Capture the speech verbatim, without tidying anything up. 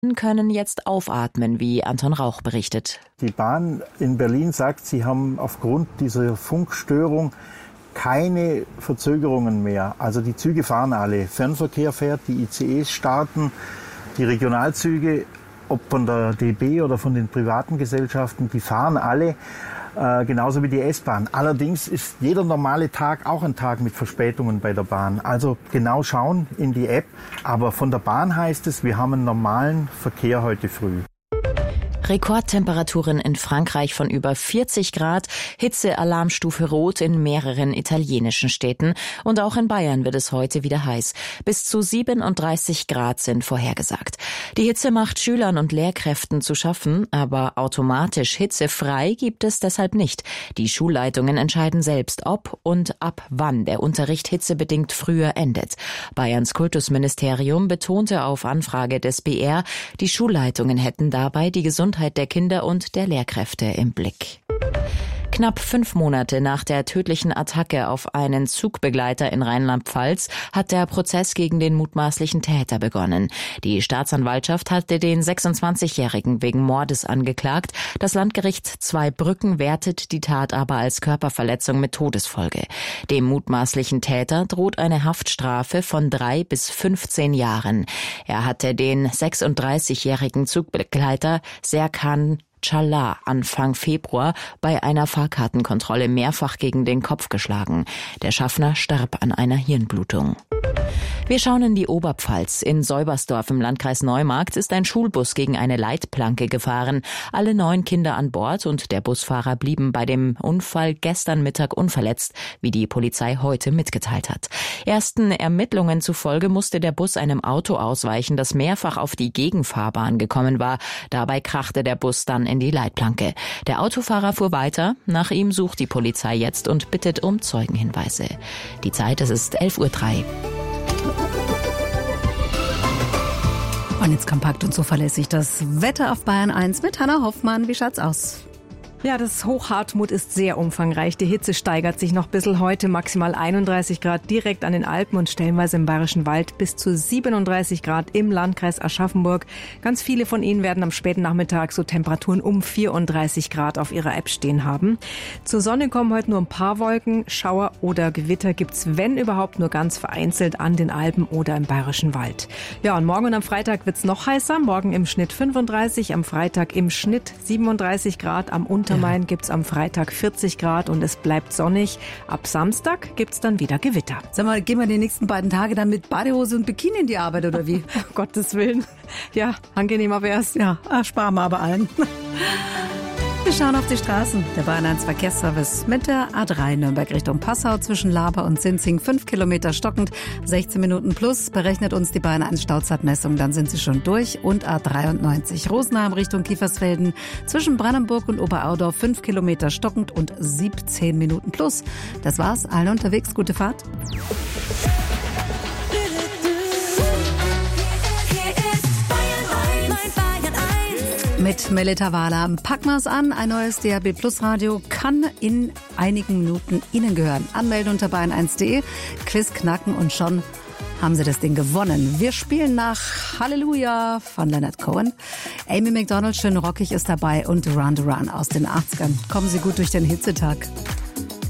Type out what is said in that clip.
können jetzt aufatmen, wie Anton Rauch berichtet. Die Bahn in Berlin sagt, sie haben aufgrund dieser Funkstörung keine Verzögerungen mehr. Also die Züge fahren alle. Fernverkehr fährt, die I C Es starten, die Regionalzüge, ob von der D B oder von den privaten Gesellschaften, die fahren alle. Äh, genauso wie die S-Bahn. Allerdings ist jeder normale Tag auch ein Tag mit Verspätungen bei der Bahn. Also genau schauen in die App. Aber von der Bahn heißt es, wir haben einen normalen Verkehr heute früh. Rekordtemperaturen in Frankreich von über vierzig Grad, Hitzealarmstufe Rot in mehreren italienischen Städten und auch in Bayern wird es heute wieder heiß. Bis zu siebenunddreißig Grad sind vorhergesagt. Die Hitze macht Schülern und Lehrkräften zu schaffen, aber automatisch hitzefrei gibt es deshalb nicht. Die Schulleitungen entscheiden selbst, ob und ab wann der Unterricht hitzebedingt früher endet. Bayerns Kultusministerium betonte auf Anfrage des B R, die Schulleitungen hätten dabei die Gesundheit der Kinder und der Lehrkräfte im Blick. Knapp fünf Monate nach der tödlichen Attacke auf einen Zugbegleiter in Rheinland-Pfalz hat der Prozess gegen den mutmaßlichen Täter begonnen. Die Staatsanwaltschaft hatte den sechsundzwanzigjährigen wegen Mordes angeklagt. Das Landgericht Zweibrücken wertet die Tat aber als Körperverletzung mit Todesfolge. Dem mutmaßlichen Täter droht eine Haftstrafe von drei bis fünfzehn Jahren. Er hatte den sechsunddreißigjährigen Zugbegleiter Serkan Çalhar Anfang Februar bei einer Fahrkartenkontrolle mehrfach gegen den Kopf geschlagen. Der Schaffner starb an einer Hirnblutung. Wir schauen in die Oberpfalz. In Seubersdorf im Landkreis Neumarkt ist ein Schulbus gegen eine Leitplanke gefahren. Alle neun Kinder an Bord und der Busfahrer blieben bei dem Unfall gestern Mittag unverletzt, wie die Polizei heute mitgeteilt hat. Ersten Ermittlungen zufolge musste der Bus einem Auto ausweichen, das mehrfach auf die Gegenfahrbahn gekommen war. Dabei krachte der Bus dann in die Leitplanke. Der Autofahrer fuhr weiter. Nach ihm sucht die Polizei jetzt und bittet um Zeugenhinweise. Die Zeit, es ist elf Uhr drei. Und jetzt kompakt und zuverlässig das Wetter auf Bayern eins mit Hanna Hoffmann. Wie schaut's aus? Ja, das Hochhartmut ist sehr umfangreich. Die Hitze steigert sich noch ein bisschen heute. Maximal einunddreißig Grad direkt an den Alpen und stellenweise im Bayerischen Wald. Bis zu siebenunddreißig Grad im Landkreis Aschaffenburg. Ganz viele von Ihnen werden am späten Nachmittag so Temperaturen um vierunddreißig Grad auf ihrer App stehen haben. Zur Sonne kommen heute nur ein paar Wolken. Schauer oder Gewitter gibt's, wenn überhaupt, nur ganz vereinzelt an den Alpen oder im Bayerischen Wald. Ja, und morgen und am Freitag wird's noch heißer. Morgen im Schnitt fünfunddreißig, am Freitag im Schnitt siebenunddreißig Grad, am Unter Untermain gibt's am Freitag vierzig Grad und es bleibt sonnig. Ab Samstag gibt's dann wieder Gewitter. Sag mal, gehen wir die nächsten beiden Tage dann mit Badehose und Bikini in die Arbeit oder wie? Um Gottes Willen. Ja, angenehmer wär's. Ja, sparen wir aber allen. Wir schauen auf die Straßen. Der Bayern eins Verkehrsservice mit der A drei Nürnberg Richtung Passau zwischen Laber und Sinzing. Fünf Kilometer stockend, sechzehn Minuten plus. Berechnet uns die Bayern eins Stauzeitmessung, dann sind sie schon durch. Und A dreiundneunzig Rosenheim Richtung Kiefersfelden zwischen Brandenburg und Oberaudorf. Fünf Kilometer stockend und siebzehn Minuten plus. Das war's. Allen unterwegs. Gute Fahrt. Mit Melita Wahler. Packen wir's an. Ein neues D A B Plus Radio kann in einigen Minuten Ihnen gehören. Anmelden unter bayern eins punkt de. Quiz knacken und schon haben Sie das Ding gewonnen. Wir spielen nach Halleluja von Leonard Cohen. Amy Macdonald, schön rockig, ist dabei und Duran Duran aus den achtzigern. Kommen Sie gut durch den Hitzetag.